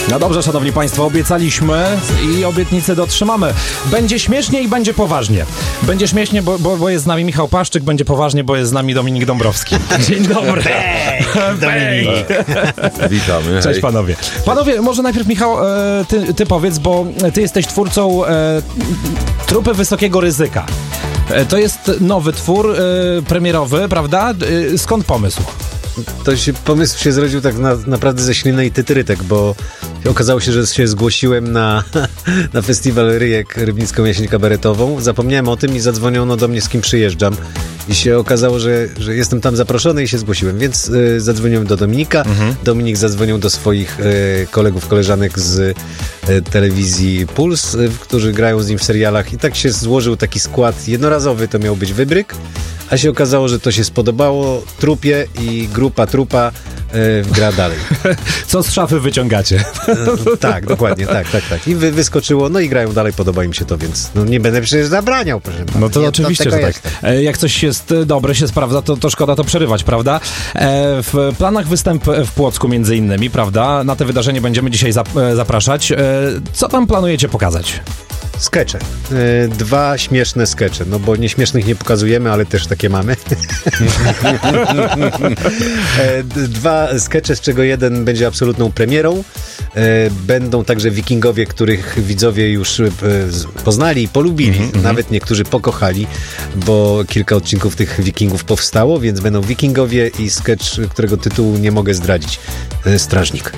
No dobrze, szanowni państwo, obiecaliśmy i obietnicę dotrzymamy. Będzie śmiesznie i będzie poważnie. Będzie śmiesznie, bo jest z nami Michał Paszczyk, będzie poważnie, bo jest z nami Dominik Dąbrowski. Dzień dobry. Dominik. Witamy. Cześć panowie. Panowie, może najpierw Michał, ty powiedz, bo ty jesteś twórcą Trupy Wysokiego Ryzyka. To jest nowy twór premierowy, prawda? Skąd pomysł? Pomysł się zrodził tak naprawdę ze śliny tytrytek, bo okazało się, że się zgłosiłem na festiwal Ryjek, Rybnicką Jesień Kabaretową. Zapomniałem o tym i zadzwoniono do mnie, z kim przyjeżdżam. I się okazało, że jestem tam zaproszony i się zgłosiłem, więc zadzwoniłem do Dominika. Dominik zadzwonił do swoich kolegów, koleżanek z telewizji Puls, którzy grają z nim w serialach i tak się złożył taki skład jednorazowy, to miał być wybryk, a się okazało, że to się spodobało trupie i grupa trupa gra dalej. Co z szafy wyciągacie? Tak, dokładnie, tak. I wyskoczyło, no i grają dalej, podoba im się to, więc nie będę przecież zabraniał, proszę pana. No to oczywiście, że tak. Jak coś jest dobre, się sprawdza, to szkoda to przerywać, prawda? W planach występ w Płocku między innymi, prawda? Na te wydarzenie będziemy dzisiaj zapraszać. Co tam planujecie pokazać? Skecze. 2 śmieszne skecze, no bo nieśmiesznych nie pokazujemy, ale też takie mamy. 2 skecze, z czego jeden będzie absolutną premierą. Będą także wikingowie, których widzowie już poznali i polubili, nawet niektórzy pokochali, bo kilka odcinków tych wikingów powstało, więc będą wikingowie i skecz, którego tytułu nie mogę zdradzić. Strażnik.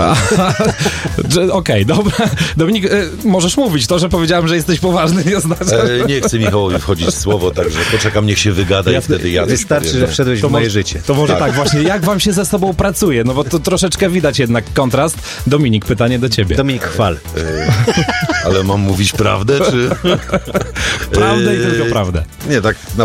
Okej, dobra. Dominik, możesz mówić. To, że powiedziałem, że jesteś poważny, nie oznacza, że... Nie chcę Michałowi wchodzić w słowo, także poczekam, niech się wygada i wtedy ja wystarczy, że wszedłeś w moje życie. To może tak, właśnie, jak wam się ze sobą pracuje? No bo to troszeczkę widać jednak kontrast. Dominik, pytanie do ciebie. Dominik, chwal. Ale mam mówić prawdę, czy... Prawdę i tylko prawdę. Nie, tak